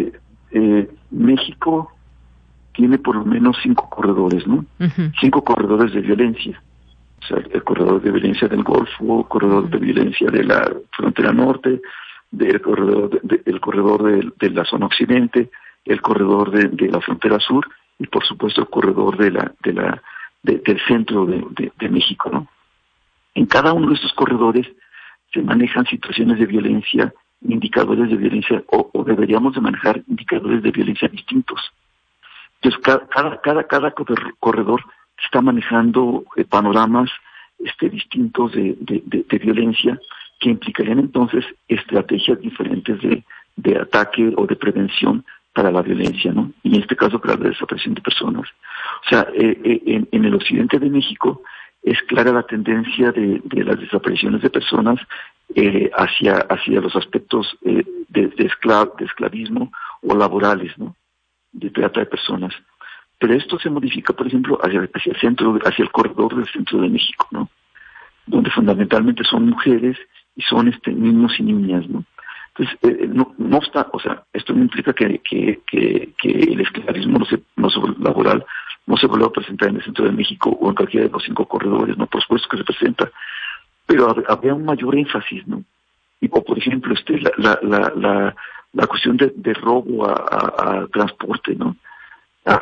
México tiene por lo menos 5 corredores, ¿no? 5 corredores de violencia. O sea, el corredor de violencia del Golfo, el corredor de violencia de la frontera norte, el corredor de la zona occidente, el corredor de la frontera sur, y por supuesto el corredor del centro de México, ¿no? En cada uno de estos corredores se manejan situaciones de violencia indicadores de violencia o deberíamos de manejar indicadores de violencia distintos. Entonces, cada corredor está manejando panoramas distintos de violencia que implicarían entonces estrategias diferentes de ataque o de prevención para la violencia, ¿no? Y en este caso para la desaparición de personas. O sea, en el occidente de México es clara la tendencia de las desapariciones de personas hacia los aspectos de esclavismo o laborales, ¿no? De trata de personas. Pero esto se modifica, por ejemplo, hacia el centro, hacia el corredor del centro de México, ¿no? Donde fundamentalmente son mujeres y son niños y niñas, ¿no? Entonces, no está, o sea, esto no implica que el esclavismo laboral no se vuelva a presentar en el centro de México o en cualquiera de los 5 corredores, ¿no? Por supuesto que se presenta, pero habría un mayor énfasis, ¿no? Y por ejemplo, la cuestión de robo a transporte, ¿no?